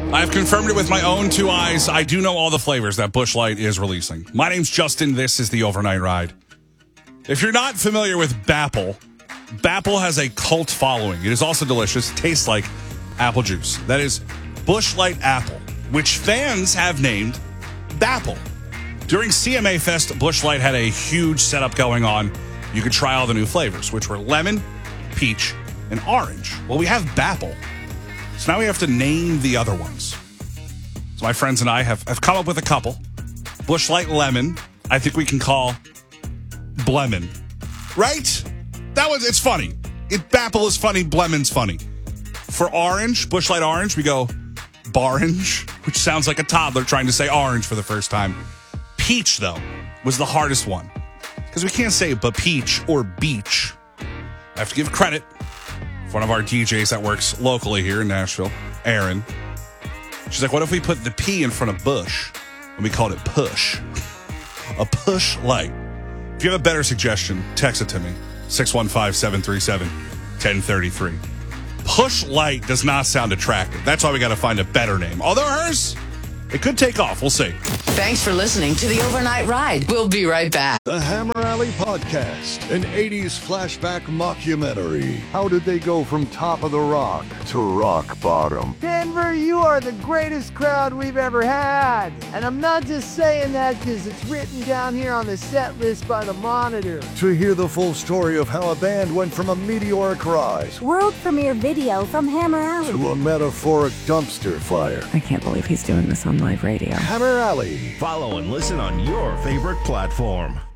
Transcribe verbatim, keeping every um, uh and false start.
I've confirmed it with my own two eyes. I do know all the flavors that Busch Light is releasing. My name's Justin. This is the Overnight Ride. If you're not familiar with Bapple, Bapple has a cult following. It is also delicious. It tastes like apple juice. That is Busch Light Apple, which fans have named Bapple. During C M A Fest, Busch Light had a huge setup going on. You could try all the new flavors, which were lemon, peach, and orange. Well, we have Bapple. So now we have to name the other ones. So my friends and I have, have come up with a couple. Busch Light Lemon, I think we can call Blemon. Right? That was, it's funny. It, Bapple is funny, Blemon's funny. For orange, Busch Light Orange, we go Barange, which sounds like a toddler trying to say orange for the first time. Peach, though, was the hardest one. Because we can't say ba-peach or beach. I have to give credit. One of our D Js that works locally here in Nashville, Erin. She's like, what if we put the P in front of Bush and we called it Push? A Push Light. If you have a better suggestion, text it to me. six one five, seven three seven, one zero three three. Push Light does not sound attractive. That's why we got to find a better name. Although hers, it could take off. We'll see. Thanks for listening to the Overnight Ride. We'll be right back. The Hammer Alley Podcast, an eighties flashback mockumentary. How did they go from top of the rock to rock bottom? Denver, you are the greatest crowd we've ever had. And I'm not just saying that because it's written down here on the set list by the Monitor. To hear the full story of how a band went from a meteoric rise world premiere video from Hammer Alley to a metaphoric dumpster fire. I can't believe he's doing this on live radio. Hammer Alley. Follow and listen on your favorite platform.